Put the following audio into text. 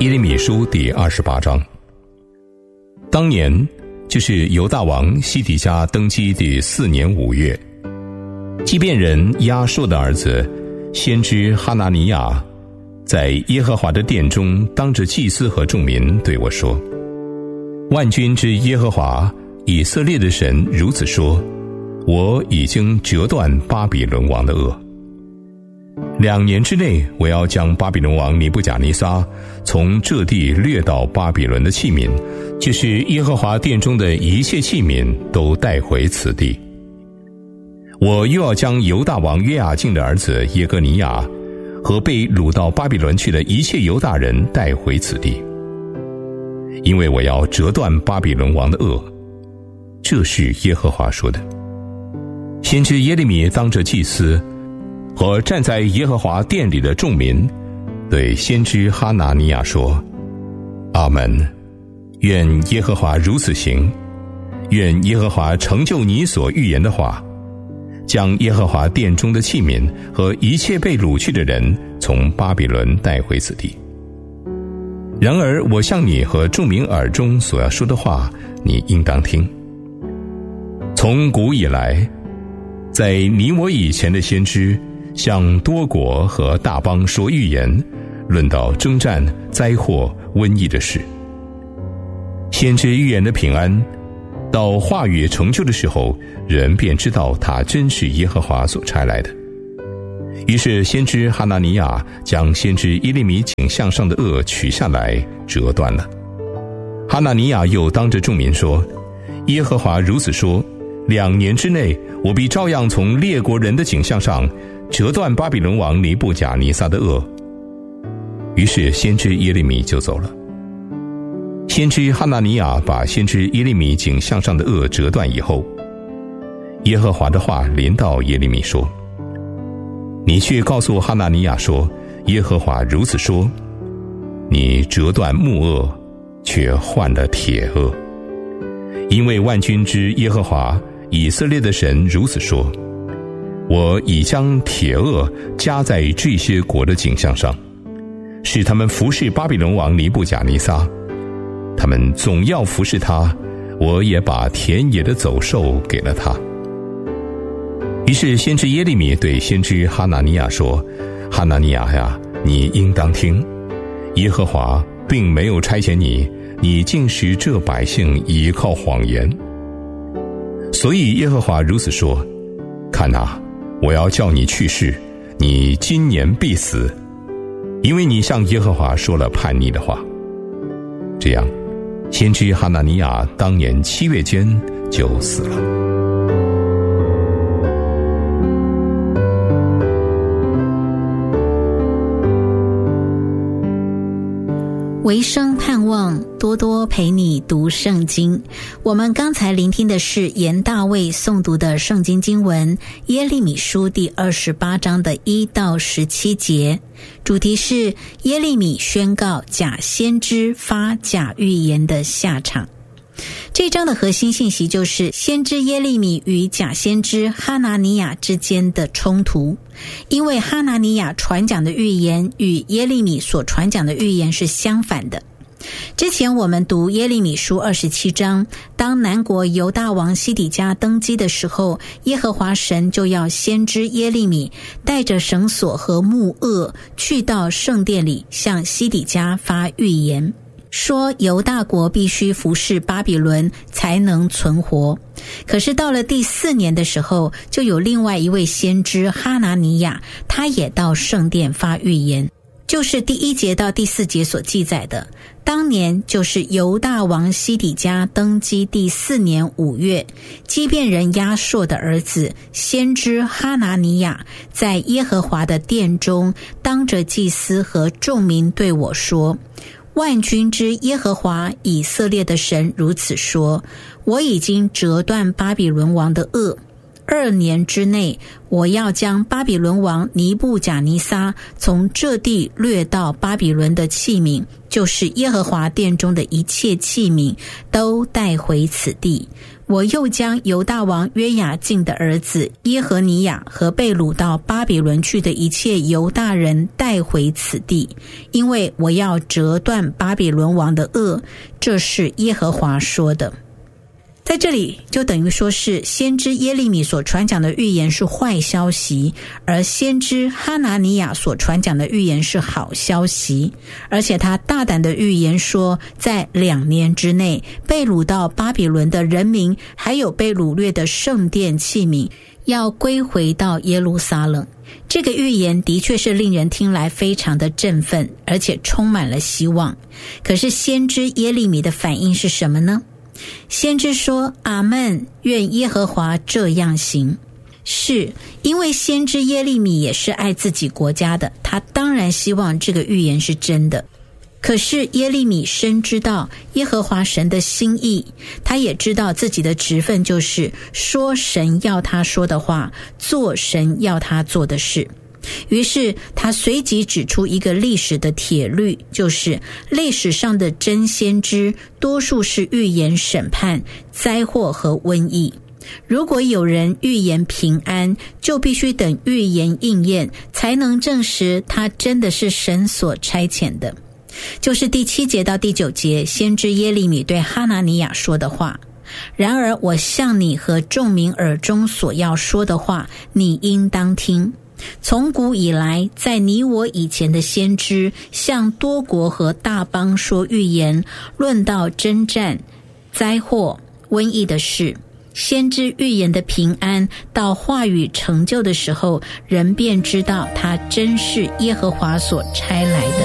耶利米书第28章。当年就是犹大王西底家登基第4年5月，基遍人亚硕的儿子先知哈拿尼亚在耶和华的殿中当着祭司和众民对我说：万军之耶和华以色列的神如此说，我已经折断巴比伦王的轭。2年之内，我要将巴比伦王尼布甲尼撒从这地掠到巴比伦的器皿，就是耶和华殿中的一切器皿，都带回此地。我又要将犹大王约雅敬的儿子耶哥尼亚和被掳到巴比伦去的一切犹大人带回此地，因为我要折断巴比伦王的轭。这是耶和华说的。先知耶利米当着祭司和站在耶和华殿里的众民，对先知哈拿尼亚说：阿们，愿耶和华如此行，愿耶和华成就你所预言的话，将耶和华殿中的器皿和一切被掳去的人从巴比伦带回此地。然而我向你和众民耳中所要说的话，你应当听。从古以来，在你我以前的先知向多国和大邦说预言，论到征战、灾祸、瘟疫的事。先知预言的平安，到话语成就的时候，人便知道他真是耶和华所差来的。于是先知哈拿尼亚将先知耶利米颈项上的轭取下来，折断了。哈拿尼亚又当着众民说：耶和华如此说，2年之内，我必照样从列国人的颈项上折断巴比伦王尼布甲尼撒的轭。于是先知耶利米就走了。先知哈拿尼亚把先知耶利米颈项上的轭折断以后，耶和华的话临到耶利米说：你去告诉哈拿尼亚说，耶和华如此说，你折断木轭，却换了铁轭。因为万军之耶和华以色列的神如此说，我已将铁轭加在这些国的颈项上，使他们服侍巴比伦王尼布甲尼撒。他们总要服侍他，我也把田野的走兽给了他。于是先知耶利米对先知哈拿尼亚说：哈拿尼亚呀，你应当听，耶和华并没有差遣你，你竟使这百姓倚靠谎言。所以耶和华如此说：看哪，我要叫你去世，你今年必死，因为你向耶和华说了叛逆的话。这样，先知哈拿尼亚当年7月间就死了。 维生盼望多多陪你读圣经。我们刚才聆听的是严大卫诵读的圣经经文耶利米书第28章的1到17节，主题是耶利米宣告假先知发假预言的下场。这一章的核心信息就是先知耶利米与假先知哈拿尼亚之间的冲突，因为哈拿尼亚传讲的预言与耶利米所传讲的预言是相反的。之前我们读耶利米书27章，当南国犹大王西底家登基的时候，耶和华神就要先知耶利米带着绳索和木轭去到圣殿里，向西底家发预言，说犹大国必须服侍巴比伦才能存活。可是到了第4年的时候，就有另外一位先知哈拿尼亚，他也到圣殿发预言，就是第1节到第4节所记载的。当年就是犹大王西底家登基第4年5月，基遍人亚硕的儿子先知哈拿尼亚在耶和华的殿中当着祭司和众民对我说：万军之耶和华以色列的神如此说，我已经折断巴比伦王的轭。2年之内，我要将巴比伦王尼布甲尼撒从这地掠到巴比伦的器皿，就是耶和华殿中的一切器皿，都带回此地。 我又将犹大王约雅敬的儿子耶和尼亚和被掳到巴比伦去的一切犹大人带回此地，因为我要折断巴比伦王的轭，这是耶和华说的。在这里就等于说是先知耶利米所传讲的预言是坏消息，而先知哈拿尼亚所传讲的预言是好消息。而且他大胆的预言说，在2年之内，被掳到巴比伦的人民还有被掳掠的圣殿器皿要归回到耶路撒冷。这个预言的确是令人听来非常的振奋，而且充满了希望。可是先知耶利米的反应是什么呢？先知说：阿们，愿耶和华这样行。是因为先知耶利米也是爱自己国家的，他当然希望这个预言是真的。可是耶利米深知道耶和华神的心意，他也知道自己的职分就是说神要他说的话，做神要他做的事。于是他随即指出一个历史的铁律，就是历史上的真先知多数是预言审判、灾祸和瘟疫。如果有人预言平安，就必须等预言应验，才能证实他真的是神所差遣的。就是第7节到第9节，先知耶利米对哈拿尼亚说的话。然而我向你和众民耳中所要说的话，你应当听。从古以来，在你我以前的先知向多国和大邦说预言，论到征战、灾祸、瘟疫的事。先知预言的平安到话语成就的时候，人便知道他真是耶和华所差来的。